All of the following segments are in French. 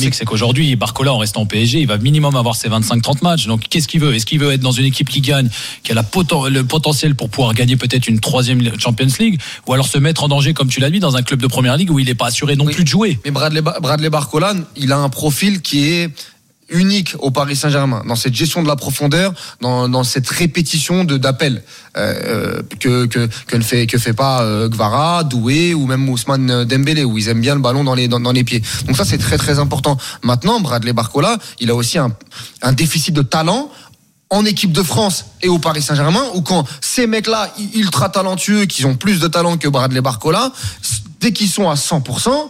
dynamique, c'est qu'aujourd'hui, Barcola, en restant au PSG, il va minimum avoir ses 25-30 matchs. Donc, qu'est-ce qu'il veut ? Est-ce qu'il veut être dans une équipe qui gagne, qui a le potentiel pour pouvoir gagner peut-être une 3e Champions League, ou alors se mettre en danger, comme tu l'as dit, dans un club de première ligue où il n'est pas assuré non plus de jouer ? Mais Bradley Barcola, il a un profil qui est unique au Paris Saint-Germain, dans cette gestion de la profondeur, dans cette répétition d'appels que ne fait pas Gvara, Doué ou même Ousmane Dembélé, où ils aiment bien le ballon dans les pieds. Donc ça, c'est très très important. Maintenant, Bradley Barcola, il a aussi un déficit de talent en équipe de France et au Paris Saint-Germain, où quand ces mecs-là, ultra talentueux, qui ont plus de talent que Bradley Barcola, dès qu'ils sont à 100%,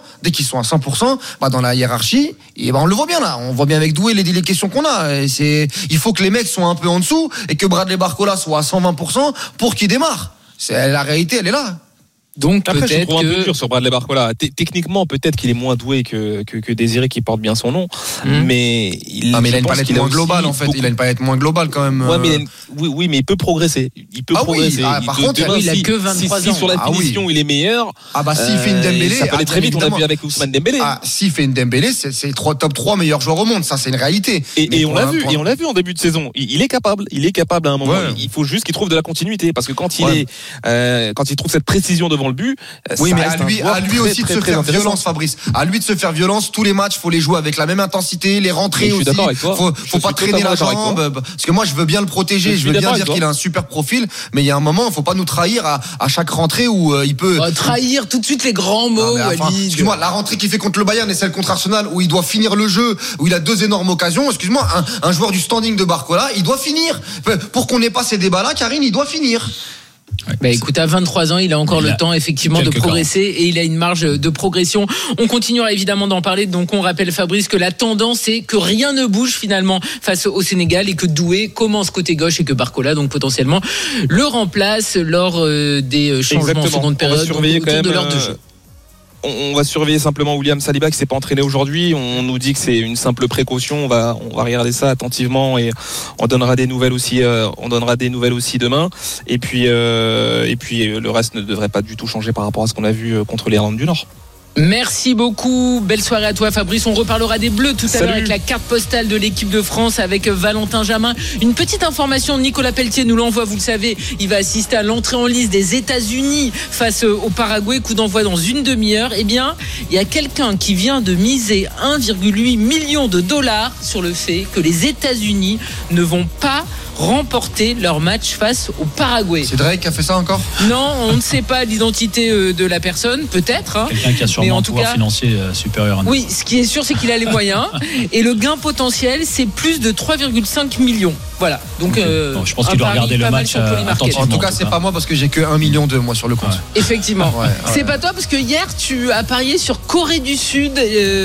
dans la hiérarchie, et on le voit bien là, on voit bien avec Doué les questions qu'on a. Il faut que les mecs soient un peu en dessous et que Bradley Barcola soit à 120% pour qu'il démarre. La réalité, elle est là. Donc après, peut-être je trouve un peu dur sur Bradley Barcola. Techniquement, peut-être qu'il est moins doué que Désiré, qui porte bien son nom, mais il a une palette moins globale en fait. Il a une palette moins globale quand même. Ouais, mais mais il peut progresser. Par contre, demain, il a que 23 ans. Si sur la finition il est meilleur. S'il fait une Dembélé, ça peut aller très vite. On a vu avec Ousmane Dembélé. S'il fait une Dembélé, c'est top 3 meilleurs joueurs au monde. Ça, c'est une réalité. Et on l'a vu. Et on l'a vu en début de saison. Il est capable. Il est capable à un moment. Il faut juste qu'il trouve de la continuité, parce que quand il trouve cette précision devant le but. Oui, mais à lui aussi de se faire violence, Fabrice. À lui de se faire violence. Tous les matchs, faut les jouer avec la même intensité, les rentrées aussi. Faut pas traîner la jambe. Parce que moi, je veux bien le protéger. Je veux bien dire qu'il a un super profil, mais il y a un moment, faut pas nous trahir à chaque rentrée où il peut. Trahir tout de suite les grands mots. Excuse-moi, la rentrée qu'il fait contre le Bayern et celle contre Arsenal, où il doit finir le jeu, où il a 2 énormes occasions. Excuse-moi, un joueur du standing de Barcola, il doit finir. Pour qu'on n'ait pas ces débats-là, Karine, il doit finir. Écoute, à 23 ans, il a encore le temps effectivement de progresser et il a une marge de progression. On continuera évidemment d'en parler. Donc on rappelle, Fabrice, que la tendance c'est que rien ne bouge finalement face au Sénégal et que Doué commence côté gauche et que Barcola donc potentiellement le remplace lors des changements en seconde période autour de l'heure de jeu. On va surveiller simplement William Saliba qui s'est pas entraîné aujourd'hui. On nous dit que c'est une simple précaution. On va regarder ça attentivement et on donnera des nouvelles aussi. Demain. Et puis le reste ne devrait pas du tout changer par rapport à ce qu'on a vu contre l'Irlande du Nord. Merci beaucoup, belle soirée à toi Fabrice. On reparlera des Bleus tout à l'heure avec la carte postale de l'équipe de France avec Valentin Jamin. Une petite information, Nicolas Pelletier nous l'envoie, vous le savez, il va assister à l'entrée en lice des États-Unis face au Paraguay, coup d'envoi dans une demi-heure. Eh bien, il y a quelqu'un qui vient de miser 1,8 million de dollars sur le fait que les États-Unis ne vont pas remporter leur match face au Paraguay. C'est Drake qui a fait ça encore ? Non, on ne sait pas l'identité de la personne, peut-être. Quelqu'un qui a sûrement un pouvoir financier supérieur à nous. Oui, ce qui est sûr, c'est qu'il a les moyens. Et le gain potentiel, c'est plus de 3,5 millions. Voilà. Donc, je pense qu'il doit regarder le match attentivement. En tout cas, c'est pas moi parce que j'ai que 1,2 million moi sur le compte. Effectivement. C'est pas toi parce que hier, tu as parié sur Corée du Sud.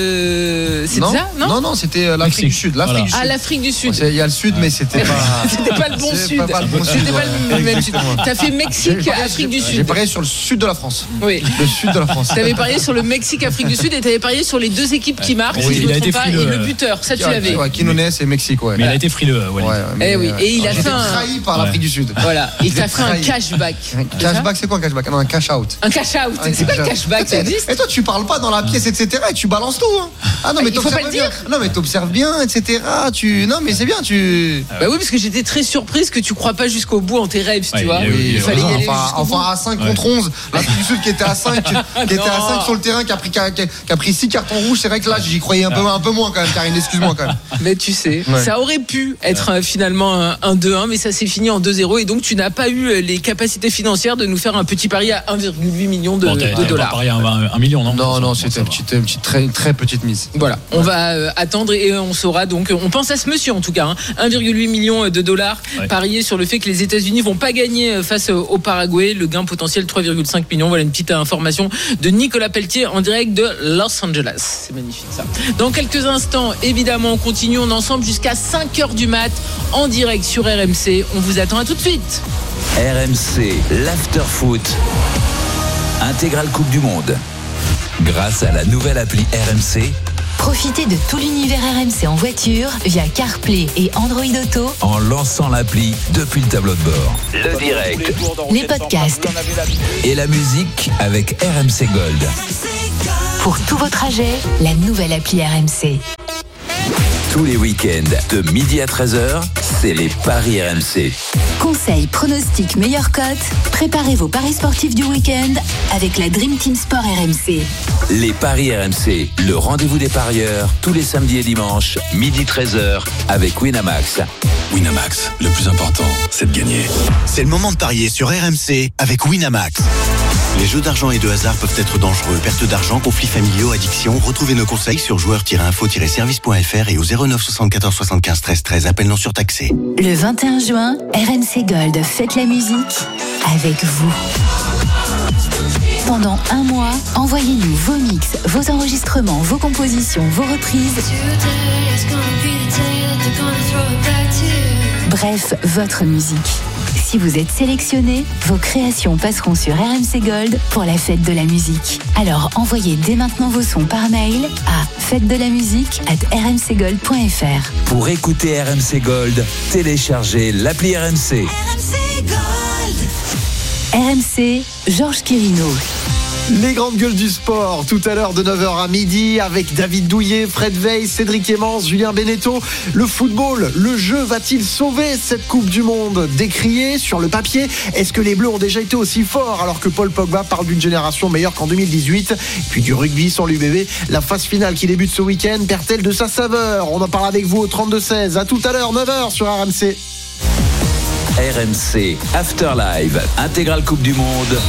C'est ça ? Non, c'était l'Afrique du Sud. L'Afrique du Sud. Il y a le Sud, mais c'était pas. C'était pas le bon Sud. C'était pas le même Sud. T'as fait Mexique, Afrique du Sud. J'ai parié sur le Sud de la France. Oui. Le Sud de la France. T'avais parié sur le Mexique, Afrique du Sud et t'avais parié sur les 2 équipes qui marquent. Oui, il a été frileux. Et le buteur, ça tu l'avais. Quinones et Mexique, Mais il a été frileux, Et il a fait trahi par l'Afrique du Sud. Voilà. Et t'as fait un cashback. Un cashback, c'est quoi un cashback ? Non, un cash out. Un cash out. C'est quoi le cashback ? Ça existe ? Et toi, tu parles pas dans la pièce, etc. Et tu balances tout. Ah non, mais t'observes bien. Non, mais t'observes bien, etc. Non, mais c'est bien, Bah oui, parce que j'étais très surprise que tu crois pas jusqu'au bout en tes rêves, tu vois. Il fallait y aller à 5 contre 11. L'Afrique du Sud qui était à 5, sur le terrain, qui a pris 6 cartons rouges. C'est vrai que là, j'y croyais un peu moins quand même, Karine. Excuse-moi quand même. Mais tu sais, ça aurait pu être finalement un 2-1, mais ça s'est fini en 2-0. Et donc, tu n'as pas eu les capacités financières de nous faire un petit pari à 1,8 million de dollars. Pari à 1 million, non ? Non, c'était une très petite mise. Voilà, on va attendre et on saura. Donc, on pense à ce monsieur en tout cas. 1,8 million de dollars pariés sur le fait que les États-Unis vont pas gagner face au Paraguay. Le gain potentiel 3,5 millions. Voilà une petite information de Nicolas Pelletier en direct de Los Angeles. C'est magnifique ça. Dans quelques instants, évidemment, on continue. On est ensemble jusqu'à 5h du mat en direct sur RMC. On vous attend, à tout de suite. RMC, l'after-foot, intégrale Coupe du Monde. Grâce à la nouvelle appli RMC, profitez de tout l'univers RMC en voiture via CarPlay et Android Auto en lançant l'appli depuis le tableau de bord. Le direct, les podcasts et la musique avec RMC Gold. Pour tous vos trajets, la nouvelle appli RMC. Tous les week-ends, de midi à 13h, c'est les Paris RMC. Conseils, pronostics, meilleures cotes. Préparez vos paris sportifs du week-end avec la Dream Team Sport RMC. Les Paris RMC, le rendez-vous des parieurs, tous les samedis et dimanches, midi 13h, avec Winamax. Winamax, le plus important, c'est de gagner. C'est le moment de parier sur RMC avec Winamax. Les jeux d'argent et de hasard peuvent être dangereux. Perte d'argent, conflits familiaux, addiction. Retrouvez nos conseils sur joueurs-info-service.fr et au 09 74 75 13 13. Appel non surtaxé. Le 21 juin, RMC Gold fête la musique avec vous. Pendant un mois, envoyez-nous vos mix, vos enregistrements, vos compositions, vos reprises. Bref, votre musique. Si vous êtes sélectionné, vos créations passeront sur RMC Gold pour la fête de la musique. Alors envoyez dès maintenant vos sons par mail à fête-de-la-musique@rmcgold.fr. Pour écouter RMC Gold, téléchargez l'appli RMC. RMC Gold. RMC, Georges Quirino. Les grandes gueules du sport, tout à l'heure de 9h à midi avec David Douillet, Fred Veil, Cédric Emmens, Julien Beneteau. Le football, le jeu va-t-il sauver cette Coupe du Monde? Décrié sur le papier, est-ce que les Bleus ont déjà été aussi forts alors que Paul Pogba parle d'une génération meilleure qu'en 2018? Puis du rugby sur l'UBB, la phase finale qui débute ce week-end perd-elle de sa saveur? On en parle avec vous au 32-16. À tout à l'heure, 9h sur RMC. RMC After Live, intégrale Coupe du Monde.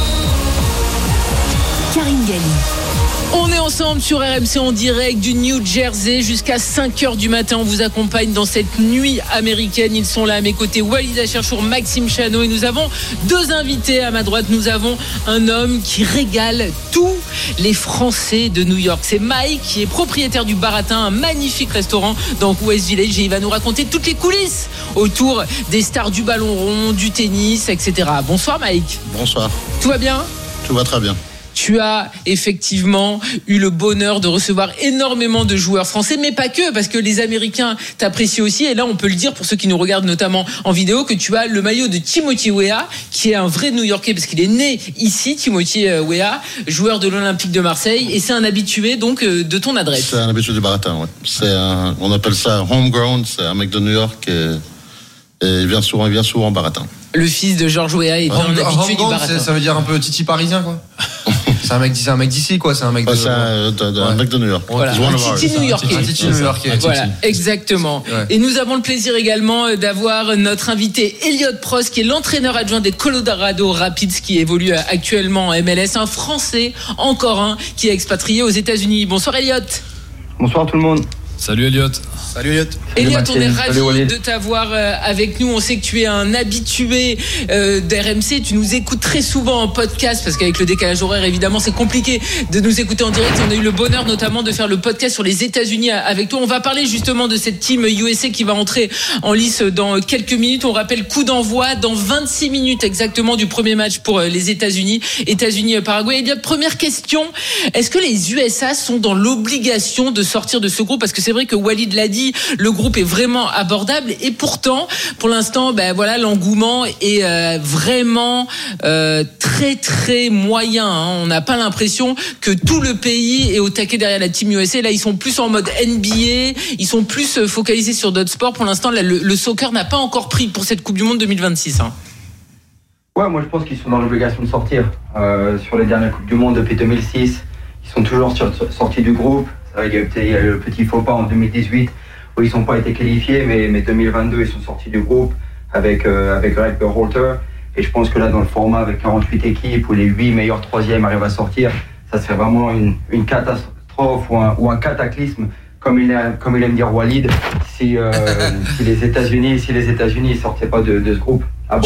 Karine Galli. On est ensemble sur RMC en direct du New Jersey jusqu'à 5h du matin. On vous accompagne dans cette nuit américaine. Ils sont là à mes côtés, Walid Acharchour, Maxime Chano. Et nous avons deux invités à ma droite. Nous avons un homme qui régale tous les Français de New York. C'est Mike qui est propriétaire du Baratin, un magnifique restaurant dans West Village. Et il va nous raconter toutes les coulisses autour des stars du ballon rond, du tennis, etc. Bonsoir Mike. Bonsoir. Tout va bien ? Tout va très bien. Tu as effectivement eu le bonheur de recevoir énormément de joueurs français, mais pas que, parce que les Américains t'apprécient aussi. Et là, on peut le dire pour ceux qui nous regardent notamment en vidéo, que tu as le maillot de Timothy Weah, qui est un vrai New-Yorkais, parce qu'il est né ici, Timothy Weah, joueur de l'Olympique de Marseille, et c'est un habitué donc de ton adresse. C'est un habitué du Baratin, ouais. On appelle ça homegrown, c'est un mec de New York et il vient souvent au Baratin. Le fils de Georges Weah est un habitué du Baratin. Ça veut dire un peu Titi parisien, quoi. C'est un mec d'ici, quoi. C'est un mec de. C'est un mec de New York. Voilà. Un Titi New-Yorkais. Un Titi New-Yorkais. Voilà, exactement. Ouais. Et nous avons le plaisir également d'avoir notre invité Elliot Prost, qui est l'entraîneur adjoint des Colorado Rapids, qui évolue actuellement en MLS. Un Français, encore un, qui est expatrié aux États-Unis. Bonsoir Elliot. Bonsoir tout le monde. Salut Elliot. Salut Elliot. Elliot, on est ravis de t'avoir avec nous. On sait que tu es un habitué d'RMC. Tu nous écoutes très souvent en podcast parce qu'avec le décalage horaire, évidemment, c'est compliqué de nous écouter en direct. On a eu le bonheur notamment de faire le podcast sur les États-Unis avec toi. On va parler justement de cette team USA qui va entrer en lice dans quelques minutes. On rappelle coup d'envoi dans 26 minutes exactement du premier match pour les États-Unis. États-Unis-Paraguay. Elliot, première question. Est-ce que les USA sont dans l'obligation de sortir de ce groupe? Parce que c'est vrai que Walid l'a dit, le groupe est vraiment abordable et pourtant, pour l'instant, voilà, l'engouement est vraiment très très moyen. On n'a pas l'impression que tout le pays est au taquet derrière la team USA. Là, ils sont plus en mode NBA, ils sont plus focalisés sur d'autres sports. Pour l'instant, là, le soccer n'a pas encore pris pour cette Coupe du Monde 2026. Ouais, moi je pense qu'ils sont dans l'obligation de sortir. Sur les dernières Coupes du Monde depuis 2006, ils sont toujours sortis du groupe. Il y a eu le petit faux pas en 2018 où ils n'ont pas été qualifiés, mais 2022 ils sont sortis du groupe avec Greg Berhalter. Et je pense que là dans le format avec 48 équipes où les 8 meilleurs troisièmes arrivent à sortir, ça serait vraiment une catastrophe ou un cataclysme comme il aime dire Walid si les États-Unis ne sortaient pas de ce groupe.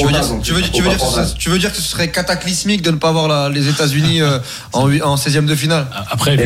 Tu veux dire que ce serait cataclysmique de ne pas avoir les États-Unis en 16e de finale? Après,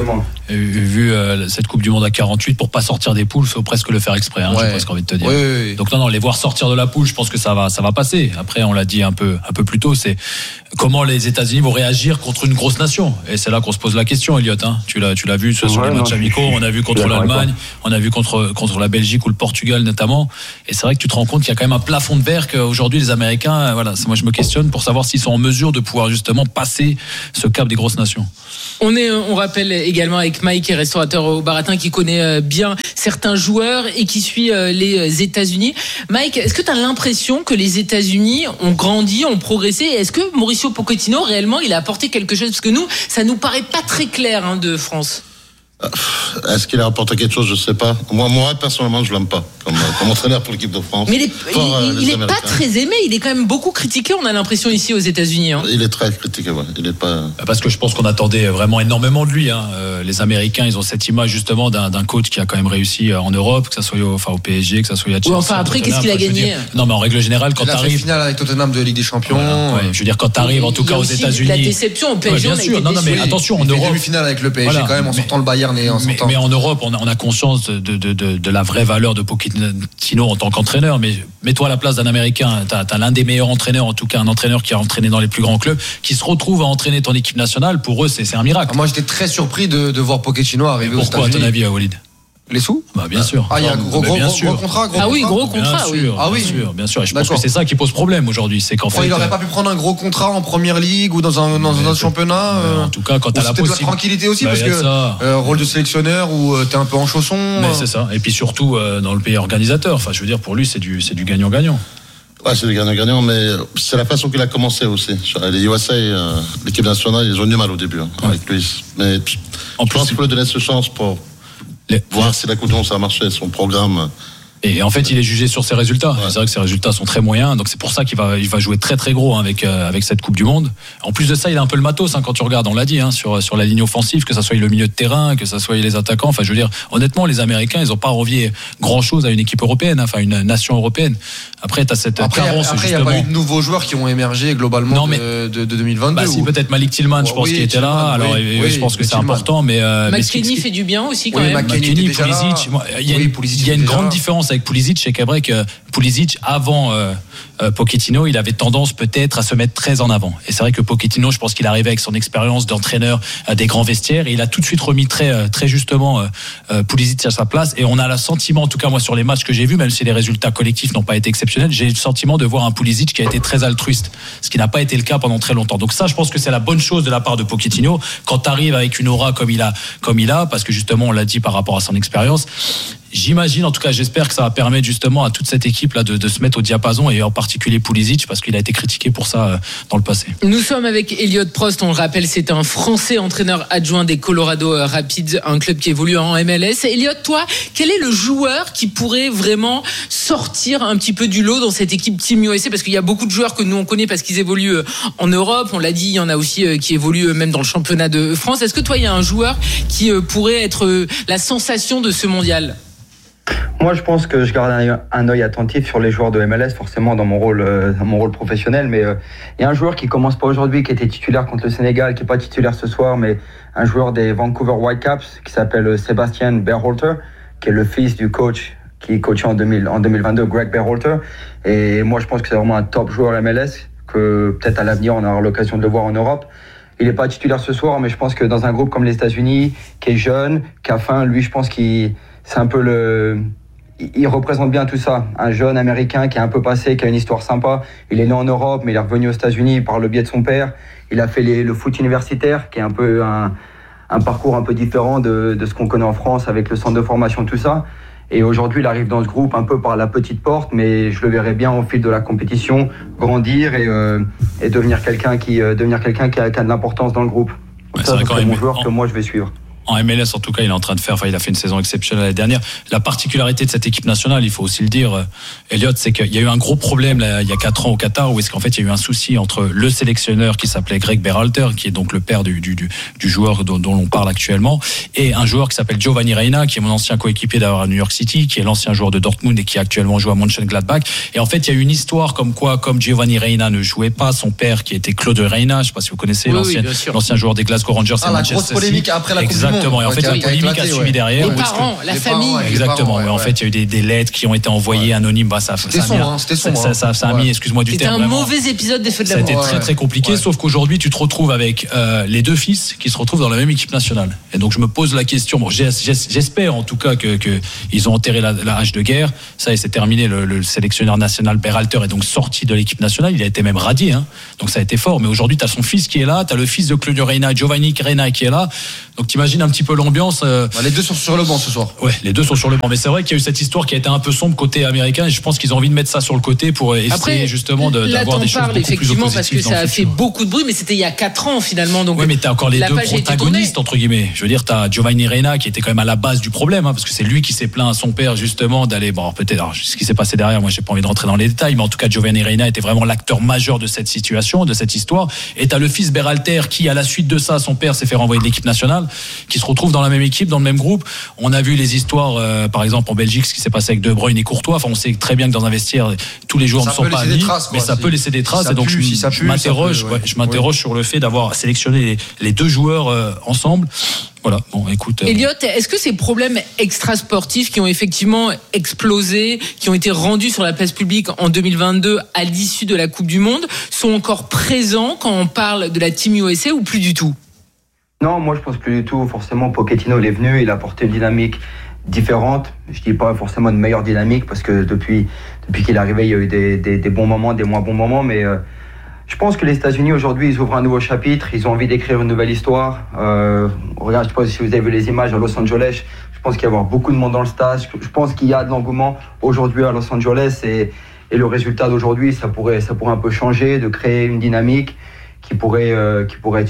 vu cette Coupe du Monde à 48, pour pas sortir des poules, il faut presque le faire exprès. J'ai presque envie de te dire. Oui. Donc non, les voir sortir de la poule, je pense que ça va passer. Après, on l'a dit un peu plus tôt, c'est comment les États-Unis vont réagir contre une grosse nation. Et c'est là qu'on se pose la question, Elliot. Tu l'as vu sur les matchs amicaux. On a vu contre l'Allemagne, on a vu contre la Belgique ou le Portugal notamment. Et c'est vrai que tu te rends compte qu'il y a quand même un plafond de verre qu'aujourd'hui aujourd'hui, les Américains, voilà, moi je me questionne pour savoir s'ils sont en mesure de pouvoir justement passer ce cap des grosses nations. On rappelle également avec Mike, qui est restaurateur au Baratin, qui connaît bien certains joueurs et qui suit les États-Unis. Mike, est-ce que tu as l'impression que les États-Unis ont grandi, ont progressé? Est-ce que Mauricio Pochettino, réellement, il a apporté quelque chose? Parce que nous, ça nous paraît pas très clair de France. Est-ce qu'il a apporté quelque chose? Je sais pas. Moi personnellement, je l'aime pas comme entraîneur pour l'équipe de France. Mais il est pas très aimé. Il est quand même beaucoup critiqué. On a l'impression ici aux États-Unis. Il est très critiqué. Ouais. Il est pas. Parce que je pense qu'on attendait vraiment énormément de lui. Les Américains, ils ont cette image justement d'un coach qui a quand même réussi en Europe, que ça soit au PSG, que ça soit à Chelsea. Enfin après, qu'est-ce qu'il a gagné? Non, mais en règle générale, quand tu arrives. Il a fait finale avec Tottenham de Ligue des Champions. Voilà, je veux dire, quand tu arrives en tout cas aux États-Unis. La déception au PSG. Bien sûr. Non, mais attention, en Europe. Demi-finale avec le PSG quand même en sortant le Bayern et en sortant. Mais en Europe, on a conscience de la vraie valeur de Pochettino en tant qu'entraîneur. Mais mets-toi à la place d'un Américain. T'as l'un des meilleurs entraîneurs, en tout cas un entraîneur qui a entraîné dans les plus grands clubs, qui se retrouve à entraîner ton équipe nationale. Pour eux, c'est un miracle. Moi, j'étais très surpris de voir Pochettino arriver aux États-Unis. Pourquoi, à ton avis, Walid? Les sous? Bah, bien sûr. Il y a un gros contrat. Ah oui, gros contrat, oui. Bien sûr. Et je pense que c'est ça qui pose problème aujourd'hui. C'est qu'en fait. Il n'aurait pas pu prendre un gros contrat en première ligue ou dans un autre championnat. En tout cas, quand t'as la possibilité. De la tranquillité aussi, parce que rôle de sélectionneur où t'es un peu en chausson. Mais c'est ça. Et puis surtout, dans le pays organisateur. Enfin, je veux dire, pour lui, c'est du gagnant-gagnant. Ouais, c'est du gagnant-gagnant, mais c'est la façon qu'il a commencé aussi. Les USA, l'équipe nationale, ils ont eu mal au début avec lui. Mais je pense qu'il faut lui donner cette chance pour voir si la Coupe du Monde ça a marché, son programme. Et en fait, il est jugé sur ses résultats. Ouais. C'est vrai que ses résultats sont très moyens, donc c'est pour ça qu'il va jouer très très gros avec cette Coupe du Monde. En plus de ça, il a un peu le matos quand tu regardes, on l'a dit, sur la ligne offensive, que ça soit le milieu de terrain, que ça soit les attaquants. Enfin, je veux dire, honnêtement, les Américains, ils n'ont pas envié grand chose à une équipe européenne, une nation européenne. Après, t'as cette carence. Après, il n'y a pas eu de nouveaux joueurs qui ont émergé globalement de 2022. Bah, si, peut-être Malik Tillman, je pense qu'il était là. Alors, je pense que c'est important, mais McKennie fait du bien aussi quand même. McKennie, Pulisic, il y a une grande différence avec Pulisic, c'est qu'après que Pulisic, avant Pochettino, il avait tendance peut-être à se mettre très en avant. Et c'est vrai que Pochettino, je pense qu'il arrivait avec son expérience d'entraîneur des grands vestiaires et il a tout de suite remis très justement Pulisic à sa place. Et on a le sentiment, en tout cas moi sur les matchs que j'ai vus, même si les résultats collectifs n'ont pas été exceptionnels, j'ai le sentiment de voir un Pulisic qui a été très altruiste, ce qui n'a pas été le cas pendant très longtemps. Donc ça, je pense que c'est la bonne chose de la part de Pochettino quand tu arrives avec une aura comme il a, parce que justement on l'a dit par rapport à son expérience. J'imagine, en tout cas, j'espère que ça va permettre justement à toute cette équipe-là de se mettre au diapason et en particulier Pulisic parce qu'il a été critiqué pour ça dans le passé. Nous sommes avec Elliot Prost, on le rappelle, c'est un Français entraîneur adjoint des Colorado Rapids, un club qui évolue en MLS. Elliot, toi, quel est le joueur qui pourrait vraiment sortir un petit peu du lot dans cette équipe Team USA? Parce qu'il y a beaucoup de joueurs que nous on connaît parce qu'ils évoluent en Europe, on l'a dit, il y en a aussi qui évoluent même dans le championnat de France. Est-ce que toi, il y a un joueur qui pourrait être la sensation de ce mondial? Moi, je pense que je garde un œil attentif sur les joueurs de MLS, forcément dans mon rôle professionnel. Mais il y a un joueur qui commence pas aujourd'hui, qui était titulaire contre le Sénégal, qui est pas titulaire ce soir, mais un joueur des Vancouver Whitecaps qui s'appelle Sébastien Berhalter, qui est le fils du coach qui coachait en 2022, Greg Berhalter. Et moi, je pense que c'est vraiment un top joueur MLS, que peut-être à l'avenir, on aura l'occasion de le voir en Europe. Il n'est pas titulaire ce soir, mais je pense que dans un groupe comme les États-Unis, qui est jeune, qui a faim, lui, je pense c'est un peu il représente bien tout ça. Un jeune américain qui est un peu passé, qui a une histoire sympa. Il est né en Europe, mais il est revenu aux États-Unis par le biais de son père. Il a fait le foot universitaire, qui est un peu un parcours un peu différent de ce qu'on connaît en France avec le centre de formation, tout ça. Et aujourd'hui, il arrive dans ce groupe un peu par la petite porte, mais je le verrai bien au fil de la compétition grandir et devenir quelqu'un qui a de l'importance dans le groupe. Ouais, ça, c'est mon joueur que moi je vais suivre. En MLS, en tout cas, il est en train de il a fait une saison exceptionnelle l'année dernière. La particularité de cette équipe nationale, il faut aussi le dire, Elliot, c'est qu'il y a eu un gros problème là, il y a 4 ans au Qatar, où est-ce qu'en fait, il y a eu un souci entre le sélectionneur qui s'appelait Greg Berhalter, qui est donc le père du joueur dont on parle actuellement, et un joueur qui s'appelle Giovanni Reina, qui est mon ancien coéquipier d'ailleurs à New York City, qui est l'ancien joueur de Dortmund et qui actuellement joue à Mönchengladbach. Et en fait, il y a eu une histoire comme quoi, comme Giovanni Reina ne jouait pas, son père qui était Claude Reina, je sais pas si vous connaissez, l'ancien joueur des Glasgow Rangers et Manchester City. La grosse polémique après la Coupe du Monde. Exactement. Et en fait, il y a une polémique à suivre derrière. Les parents, la famille. Exactement. En fait, il y a eu des lettres qui ont été envoyées anonymes. C'était sombre. Ça a mis, excuse-moi du terme. C'était un mauvais épisode des Feux de l'amour. Ça a été très très compliqué. Sauf qu'aujourd'hui, tu te retrouves avec les deux fils qui se retrouvent dans la même équipe nationale. Et donc, je me pose la question. Bon, j'espère en tout cas que ils ont enterré la hache de guerre. Ça, et c'est terminé. Le sélectionneur national Berhalter est donc sorti de l'équipe nationale. Il a été même radié. Donc, ça a été fort. Mais aujourd'hui, tu as son fils qui est là. Tu as le fils de Claudio Reyna, Giovanni Reyna, qui est là. Donc, t'imagines un petit peu l'ambiance. Les deux sont sur le banc ce soir. Ouais, les deux sont sur le banc. Mais c'est vrai qu'il y a eu cette histoire qui a été un peu sombre côté américain. Et je pense qu'ils ont envie de mettre ça sur le côté pour essayer justement d'avoir des choses beaucoup plus effectivement, parce que ça a fait beaucoup de bruit, mais c'était il y a 4 ans finalement. Donc, oui, mais t'as encore les deux protagonistes entre guillemets. Je veux dire, t'as Giovanni Reyna qui était quand même à la base du problème, parce que c'est lui qui s'est plaint à son père justement d'aller. Bon, peut-être ce qui s'est passé derrière. Moi, j'ai pas envie de rentrer dans les détails, mais en tout cas, Giovanni Reyna était vraiment l'acteur majeur de cette situation, de cette histoire. Et t'as le fils Berhalter qui, à la suite de ça, son père s'est fait renvoyer de l'équipe nationale, qui se retrouve dans la même équipe, dans le même groupe. On a vu les histoires, par exemple en Belgique, ce qui s'est passé avec De Bruyne et Courtois. Enfin, on sait très bien que dans un vestiaire, tous les joueurs ne sont pas amis, mais ça peut laisser des traces. Et donc, je m'interroge sur le fait d'avoir sélectionné les deux joueurs ensemble. Voilà, bon, écoute. Elliot, est-ce que ces problèmes extrasportifs qui ont effectivement explosé, qui ont été rendus sur la place publique en 2022 à l'issue de la Coupe du Monde, sont encore présents quand on parle de la Team USA ou plus du tout? Non, moi je pense plus du tout. Forcément, Pochettino il est venu, il a apporté une dynamique différente. Je dis pas forcément une meilleure dynamique parce que depuis qu'il est arrivé, il y a eu des bons moments, des moins bons moments, mais je pense que les États-Unis aujourd'hui, ils ouvrent un nouveau chapitre, ils ont envie d'écrire une nouvelle histoire. Regarde, je sais pas si vous avez vu les images à Los Angeles, je pense qu'il y a beaucoup de monde dans le stade, je pense qu'il y a de l'engouement aujourd'hui à Los Angeles et le résultat d'aujourd'hui, ça pourrait un peu changer, de créer une dynamique qui pourrait être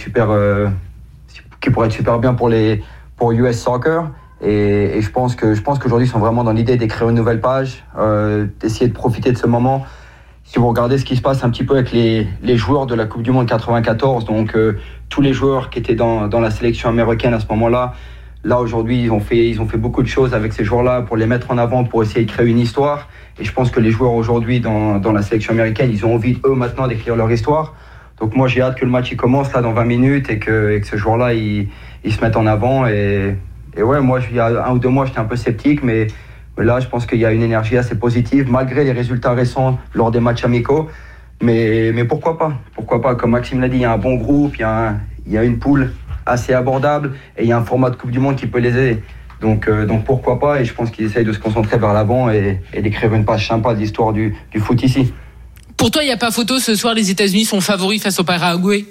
super bien pour US Soccer. Et je pense qu'aujourd'hui, ils sont vraiment dans l'idée d'écrire une nouvelle page, d'essayer de profiter de ce moment. Si vous regardez ce qui se passe un petit peu avec les joueurs de la Coupe du Monde 94, donc tous les joueurs qui étaient dans la sélection américaine à ce moment-là, là aujourd'hui, ils ont fait beaucoup de choses avec ces joueurs-là pour les mettre en avant, pour essayer de créer une histoire. Et je pense que les joueurs aujourd'hui dans la sélection américaine, ils ont envie, eux, maintenant, d'écrire leur histoire. Donc moi, j'ai hâte que le match il commence là dans 20 minutes et que ce joueur-là, il se mette en avant. Et ouais, moi, il y a 1 ou 2 mois, j'étais un peu sceptique, mais là, je pense qu'il y a une énergie assez positive, malgré les résultats récents lors des matchs amicaux. Mais pourquoi pas? Pourquoi pas? Comme Maxime l'a dit, il y a un bon groupe, il y a une poule assez abordable et il y a un format de Coupe du Monde qui peut les aider. Donc pourquoi pas? Et je pense qu'ils essayent de se concentrer vers l'avant et d'écrire une page sympa de l'histoire du foot ici. Pour toi, il n'y a pas photo. Ce soir, les États-Unis sont favoris face au Paraguay?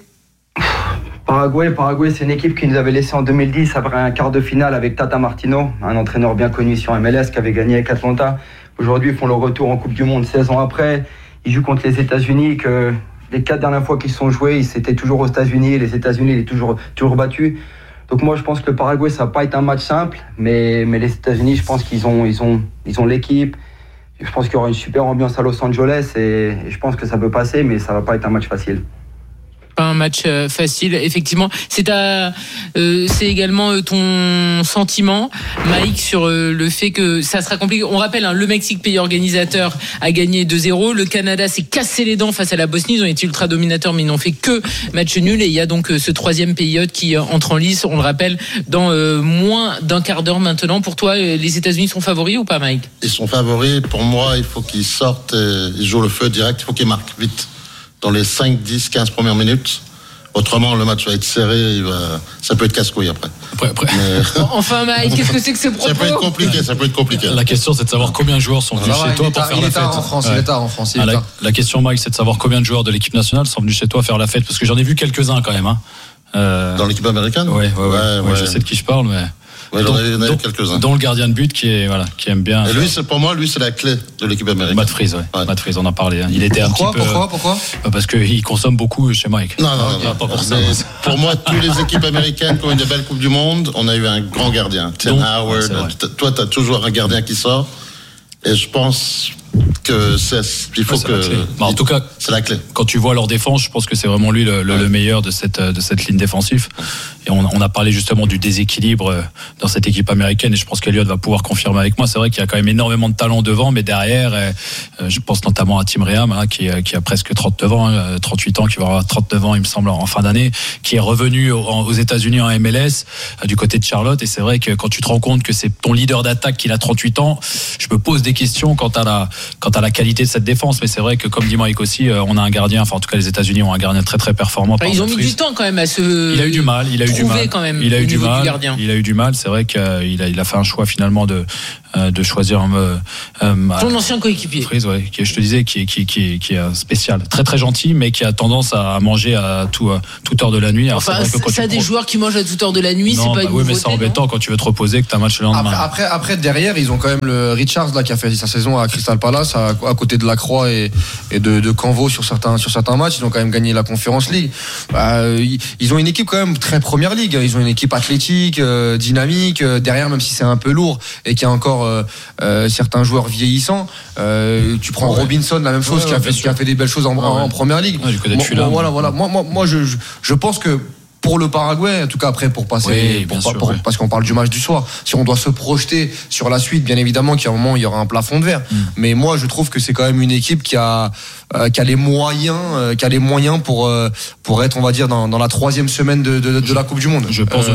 Paraguay, c'est une équipe qui nous avait laissé en 2010 après un quart de finale avec Tata Martino, un entraîneur bien connu sur MLS qui avait gagné avec Atlanta. Aujourd'hui, ils font leur retour en Coupe du Monde 16 ans après. Ils jouent contre les États-Unis, que les 4 dernières fois qu'ils se sont joués, c'était toujours aux États-Unis. Les États-Unis, ils ont toujours battus. Donc moi, je pense que le Paraguay, ça va pas être un match simple, mais les États-Unis, je pense qu'ils ont l'équipe. Je pense qu'il y aura une super ambiance à Los Angeles et je pense que ça peut passer, mais ça va pas être un match facile. Pas un match facile, effectivement. C'est également ton sentiment, Mike, sur le fait que ça sera compliqué. On rappelle, le Mexique, pays organisateur, a gagné 2-0. Le Canada s'est cassé les dents face à la Bosnie. Ils ont été ultra dominateurs, mais ils n'ont fait que match nul. Et il y a donc ce 3e pays hôte qui entre en lice, on le rappelle, dans moins d'un quart d'heure maintenant. Pour toi, les États-Unis sont favoris ou pas, Mike? Ils sont favoris. Pour moi, il faut qu'ils sortent, ils jouent le feu direct. Il faut qu'ils marquent vite. Dans les 5, 10, 15 premières minutes. Autrement, le match va être serré, ça peut être casse-couille après. Mais... Enfin, Mike, qu'est-ce que c'est que ce propos? Ça peut être compliqué. La question, c'est de savoir combien de joueurs sont venus chez toi pour faire la fête. Il est tard en France. La question, Mike, c'est de savoir combien de joueurs de l'équipe nationale sont venus chez toi faire la fête, parce que j'en ai vu quelques-uns quand même. Dans l'équipe américaine? Ouais, je sais de qui je parle, mais... Ouais, il y en a quelques-uns. Dont le gardien de but qui aime bien. Et lui, pour moi, c'est la clé de l'équipe américaine. Matt Freese, Matt Freese, on en a parlé. Il était Pourquoi parce qu'il consomme beaucoup chez Mike. Non. Pas pour ça. Pour moi, toutes les équipes américaines qui ont eu de belles Coupes du Monde, on a eu un grand gardien. Tim Howard. Toi, tu as toujours un gardien qui sort. Et je pense, il faut en tout cas, c'est la clé. Quand tu vois leur défense, je pense que c'est vraiment lui le meilleur de cette ligne défensive. Et on a parlé justement du déséquilibre dans cette équipe américaine, et je pense qu'Eliott va pouvoir confirmer avec moi. C'est vrai qu'il y a quand même énormément de talent devant, mais derrière, je pense notamment à Tim Reham, qui a presque 39 ans, 38 ans, qui va avoir 39 ans, il me semble, en fin d'année, qui est revenu aux États-Unis en MLS, du côté de Charlotte. Et c'est vrai que quand tu te rends compte que c'est ton leader d'attaque qui a 38 ans, je me pose des questions quant à la qualité de cette défense. Mais c'est vrai que, comme dit Mike aussi, on a un gardien, enfin en tout cas les États-Unis ont un gardien très très performant. Ils ont mis du temps quand même à se. Il a eu du mal. Il a eu du mal. C'est vrai qu'il a fait un choix finalement de choisir ton ancien coéquipier. Qui, je te disais, qui est spécial, très très gentil, mais qui a tendance à manger à toute heure de la nuit. Alors, enfin, ça des joueurs qui mangent à toute heure de la nuit, c'est pas une nouveauté. Oui, mais c'est embêtant quand tu veux te reposer, que tu as un match le lendemain. Après derrière, ils ont quand même le Richards là qui a fait sa saison à Crystal Palace à côté de Lacroix et de Canvo sur certains matchs. Ils ont quand même gagné la Conference League. Ils ont une équipe quand même très Première Ligue. Ils ont une équipe athlétique, dynamique. Derrière, même si c'est un peu lourd et qu'il y a encore certains joueurs vieillissants, tu prends Robinson, la même chose, qui a fait des belles choses en Première Ligue. Moi, je pense que pour le Paraguay, en tout cas après pour passer, parce qu'on parle du match du soir, si on doit se projeter sur la suite, bien évidemment qu'à un moment il y aura un plafond de verre. Mais moi je trouve que c'est quand même une équipe qui a les moyens, pour être, on va dire, dans la 3e semaine de la Coupe du Monde. Je pense,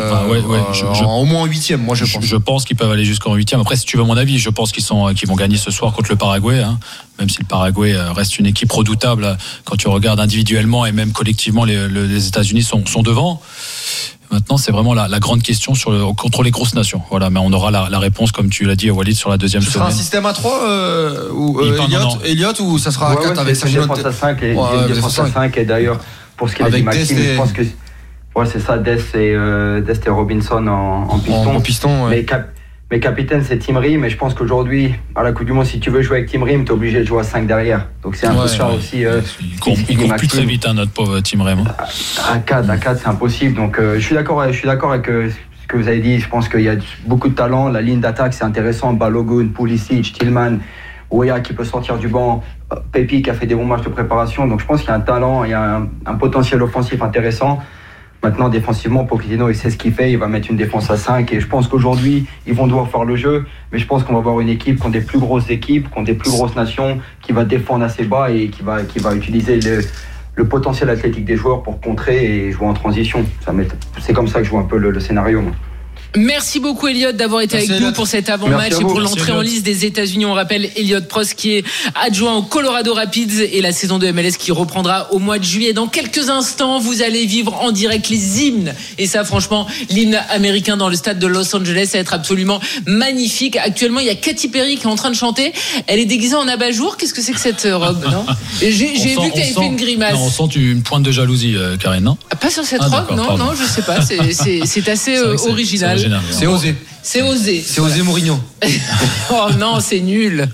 au moins en 8e, moi je pense. Je pense qu'ils peuvent aller jusqu'en 8e. Après, si tu veux mon avis, je pense qu'ils vont gagner ce soir contre le Paraguay. Même si le Paraguay reste une équipe redoutable, quand tu regardes individuellement et même collectivement, les États-Unis sont devant. Maintenant, c'est vraiment la grande question contre les grosses nations. Voilà, mais on aura la réponse, comme tu l'as dit, Walid, sur la 2e semaine. Ce sera un système à 3 ou Elliott, ou ça sera à 4 avec sa défense à 5 et une défense à 5. Et d'ailleurs, pour ce qui est dit Maxime, je pense que c'est ça, Dest et Robinson en piston. Mais capitaine, c'est Tim Ream, et je pense qu'aujourd'hui, à la Coupe du Monde, si tu veux jouer avec Tim Ream, t'es obligé de jouer à 5 derrière. Donc c'est un peu ça aussi. Il court plus très vite, notre pauvre Tim Ream. À 4, c'est impossible. Donc je suis d'accord avec ce que vous avez dit. Je pense qu'il y a beaucoup de talent. La ligne d'attaque, c'est intéressant. Balogun, Pulisic, Tillman, Oya qui peut sortir du banc, Pepi qui a fait des bons matchs de préparation. Donc je pense qu'il y a un talent, il y a un potentiel offensif intéressant. Maintenant, défensivement, Pochettino, il sait ce qu'il fait, il va mettre une défense à 5, et je pense qu'aujourd'hui, ils vont devoir faire le jeu, mais je pense qu'on va avoir une équipe qui ont des plus grosses équipes, qui ont des plus grosses nations, qui va défendre assez bas et qui va utiliser le potentiel athlétique des joueurs pour contrer et jouer en transition. C'est comme ça que je vois un peu le scénario, moi. Merci beaucoup Elliott d'avoir été avec nous pour cet avant-match et pour l'entrée en liste des États-Unis. On rappelle Elliott Prost qui est adjoint au Colorado Rapids et la saison de MLS qui reprendra au mois de juillet. Dans quelques instants, vous allez vivre en direct les hymnes. Et ça, franchement, l'hymne américain dans le stade de Los Angeles, ça va être absolument magnifique. Actuellement, il y a Katy Perry qui est en train de chanter. Elle est déguisée en abat-jour. Qu'est-ce que c'est que cette robe, non ? J'ai vu que tu avais fait une grimace. Non, on sent une pointe de jalousie, Karine, non ? Pas sur cette robe, non, je sais pas. C'est assez original. C'est osé. C'est osé Mourinho. Oh non, c'est nul.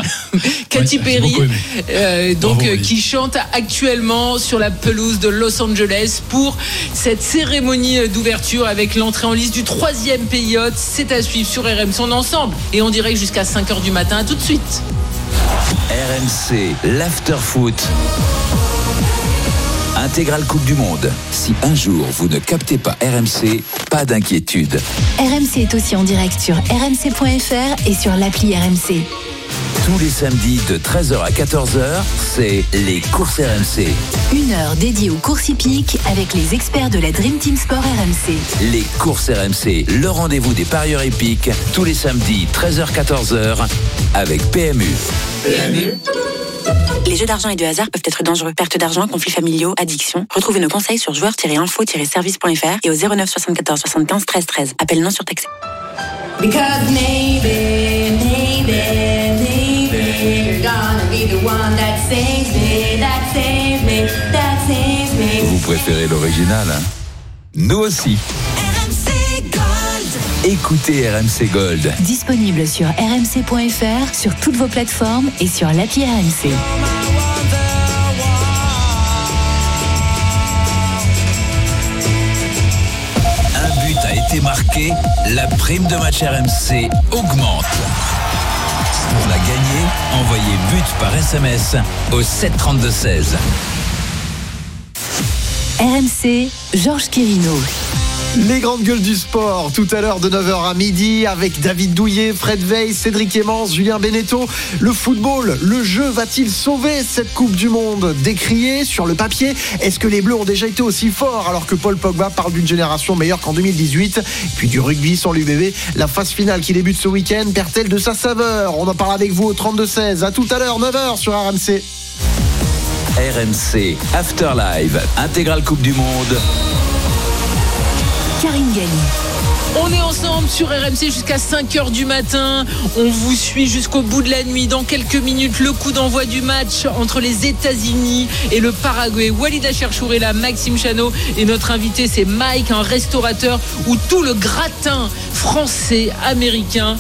Katy Perry, qui chante actuellement sur la pelouse de Los Angeles pour cette cérémonie d'ouverture avec l'entrée en liste du 3e pays hôte. C'est à suivre sur RMC en ensemble et on dirait jusqu'à 5h du matin. À tout de suite. RMC, l'after-foot. Intégrale Coupe du Monde. Si un jour vous ne captez pas RMC, pas d'inquiétude. RMC est aussi en direct sur rmc.fr et sur l'appli RMC. Tous les samedis de 13h à 14h, c'est les courses RMC. Une heure dédiée aux courses hippiques avec les experts de la Dream Team Sport RMC. Les courses RMC, le rendez-vous des parieurs hippiques, tous les samedis 13h-14h avec PMU. Les jeux d'argent et de hasard peuvent être dangereux. Perte d'argent, conflits familiaux, addiction. Retrouvez nos conseils sur joueurs-info-service.fr et au 09 74 75 13 13. Appel non surtaxé. Because maybe you're gonna be the one that saves me. Vous préférez l'original, hein ? Nous aussi. RMC Gold. Écoutez RMC Gold. Disponible sur rmc.fr, sur toutes vos plateformes et sur l'appli RMC. Un but a été marqué, la prime de match RMC augmente. Pour la gagner, envoyez but par SMS au 732-16. RMC, Georges Quirino. Les grandes gueules du sport, tout à l'heure de 9h à midi avec David Douillet, Fred Veil, Cédric Emmens, Julien Beneteau. Le football, le jeu va-t-il sauver cette Coupe du Monde? Décrié sur le papier, est-ce que les Bleus ont déjà été aussi forts alors que Paul Pogba parle d'une génération meilleure qu'en 2018? Puis du rugby sur l'UBB, la phase finale qui débute ce week-end perd-elle de sa saveur? On en parle avec vous au 32-16. À tout à l'heure, 9h sur RMC. RMC Afterlive, intégrale Coupe du Monde. Karine Galli. On est ensemble sur RMC jusqu'à 5h du matin. On vous suit jusqu'au bout de la nuit. Dans quelques minutes, le coup d'envoi du match entre les États-Unis et le Paraguay. Walid Acharchour est là, Maxime Chano. Et notre invité, c'est Mike, un restaurateur où tout le gratin français, américain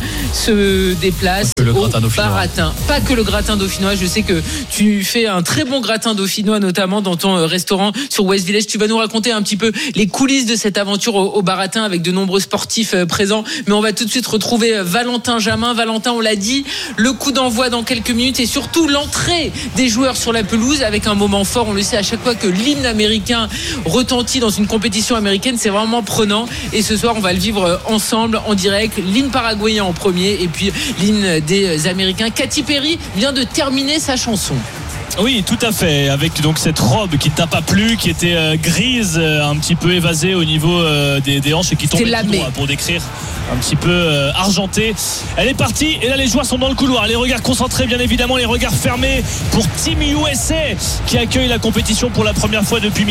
se déplace au Baratin. Pas que le gratin dauphinois. Je sais que tu fais un très bon gratin dauphinois, notamment dans ton restaurant sur West Village. Tu vas nous raconter un petit peu les coulisses de cette aventure au Baratin avec de nombreux sportifs présents. Mais on va tout de suite retrouver Valentin Jamin. Valentin, on l'a dit, le coup d'envoi dans quelques minutes et surtout l'entrée des joueurs sur la pelouse avec un moment fort. On le sait, à chaque fois que l'hymne américain retentit dans une compétition américaine, c'est vraiment prenant. Et ce soir, on va le vivre ensemble en direct. L'hymne paraguayen en premier et puis l'hymne des Américains. Katy Perry vient de terminer sa chanson. Oui, tout à fait, avec donc cette robe qui t'a pas plu, qui était grise, un petit peu évasée au niveau des hanches et qui tombait tout droit, pour décrire un petit peu argentée. Elle est partie et là les joueurs sont dans le couloir, les regards concentrés bien évidemment, les regards fermés pour Team USA qui accueille la compétition pour la première fois depuis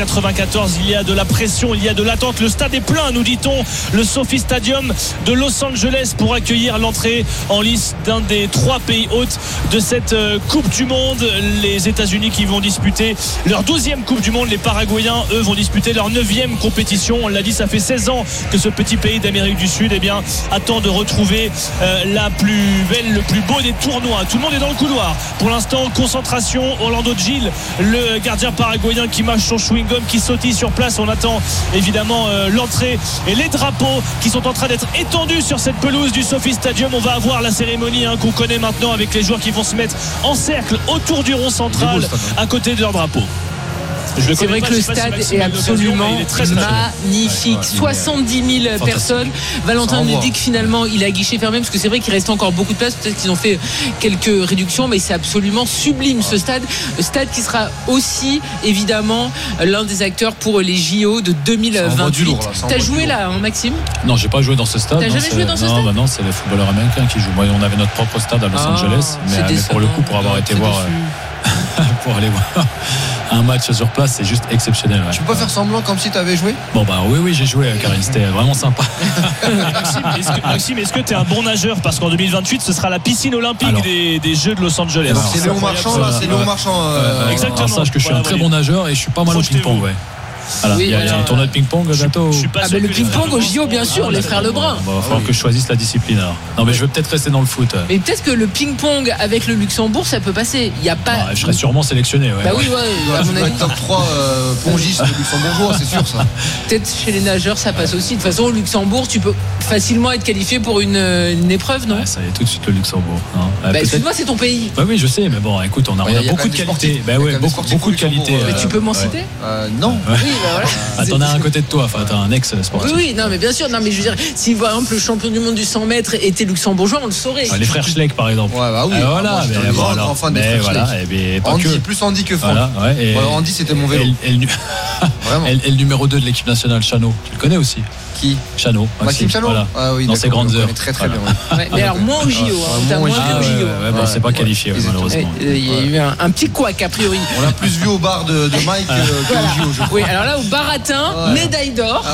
1994. Il y a de la pression, il y a de l'attente, le stade est plein, nous dit-on, le SoFi Stadium de Los Angeles pour accueillir l'entrée en lice d'un des 3 pays hôtes de cette Coupe du Monde. Les États-Unis qui vont disputer leur 12e Coupe du Monde. Les Paraguayens, eux, vont disputer leur 9e compétition. On l'a dit, ça fait 16 ans que ce petit pays d'Amérique du Sud attend de retrouver la plus belle, le plus beau des tournois. Tout le monde est dans le couloir. Pour l'instant, concentration. Orlando Gil, le gardien paraguayen qui mâche son chewing-gum, qui sautille sur place. On attend évidemment l'entrée et les drapeaux qui sont en train d'être étendus sur cette pelouse du SoFi Stadium. On va avoir la cérémonie qu'on connaît maintenant avec les joueurs qui vont se mettre en cercle autour du rond central à côté de leur drapeau. C'est vrai que le stade est absolument magnifique. 70 000 personnes. Valentin nous dit que finalement il est à guichet fermé parce que c'est vrai qu'il reste encore beaucoup de place. Peut-être qu'ils ont fait quelques réductions, mais c'est absolument sublime ce stade. Le stade qui sera aussi évidemment l'un des acteurs pour les JO de 2028. T'as joué là, hein, Maxime? Non, j'ai pas joué dans ce stade. T'as jamais joué dans ce stade? Non, c'est les footballeurs américains qui jouent. Moi, on avait notre propre stade à Los Angeles, mais pour le coup, pour avoir été voir. Pour aller voir un match sur place, c'est juste exceptionnel. Tu peux pas faire semblant comme si tu avais joué? Bon bah oui, j'ai joué, Karine, c'était vraiment sympa. Maxime, est-ce que tu es un bon nageur? Parce qu'en 2028 ce sera la piscine olympique des Jeux de Los Angeles. C'est Léon Marchand là, c'est Léon Marchand. Exactement. Sache que je suis un très bon nageur et je suis pas mal au ping-pong. Voilà, il y a un tournoi de ping-pong bientôt. Le ping-pong au JO, bien sûr, les frères Lebrun. Il va falloir que je choisisse la discipline alors. Non, mais je vais peut-être rester dans le foot. Mais peut-être que le ping-pong avec le Luxembourg, ça peut passer. Il y a pas. Je serais sûrement sélectionné. Bah oui, à mon avis. Top 3 pongistes luxembourgeois, c'est sûr ça. Peut-être chez les nageurs, ça passe aussi. De toute façon, au Luxembourg, tu peux facilement être qualifié pour une épreuve, non? Ça y est tout de suite le Luxembourg. Excuse-moi, c'est ton pays. Bah oui, je sais, mais bon, écoute, on a beaucoup de qualité. Bah ouais, beaucoup de qualité. Mais tu peux m'en citer? Non. Oui, bah voilà. T'en as un côté de toi, enfin t'as un ex-sportif. Oui, non mais bien sûr, non mais je veux dire, si par exemple le champion du monde du 100 mètres était luxembourgeois, on le saurait. Les frères Schleck par exemple. Ouais, bah oui. Voilà, mais voilà, Andy, plus Andy que Franck. Andy c'était mon vélo. Et le numéro 2 de l'équipe nationale, Chano, tu le connais aussi? Qui? Chano. Maxime Chano. Ah oui, dans ses grandes heures. Très bien. Mais alors moins au JO, moins au JO. Bon, c'est pas qualifié malheureusement. Il y a eu un petit couac a priori. On l'a plus vu au bar de Mike qu'au JO, je crois. Oui, alors là au Baratin, médaille d'or.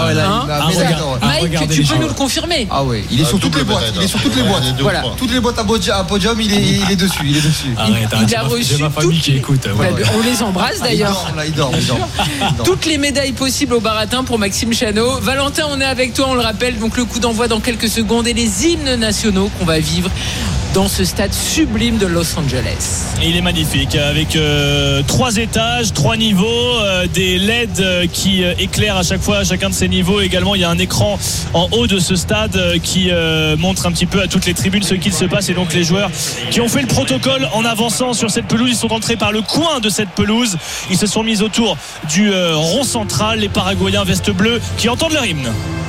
Mike, tu peux nous le confirmer? Ah oui, il est sur toutes les boîtes. Voilà, toutes les boîtes à podium, il est dessus. Il a reçu ma famille qui écoute. On les embrasse d'ailleurs. Il dort. Toutes les médailles possibles au Baratin pour Maxime Chano. Valentin, on est avec toi, on le rappelle. Donc le coup d'envoi dans quelques secondes et les hymnes nationaux qu'on va vivre dans ce stade sublime de Los Angeles. Et il est magnifique avec 3 étages, 3 niveaux, des LED qui éclairent à chaque fois à chacun de ces niveaux. Également, il y a un écran en haut de ce stade qui montre un petit peu à toutes les tribunes ce qu'il se passe, et donc les joueurs qui ont fait le protocole en avançant sur cette pelouse, ils sont entrés par le coin de cette pelouse, ils se sont mis autour du rond central, les Paraguayens veste bleue qui entendent leur hymne.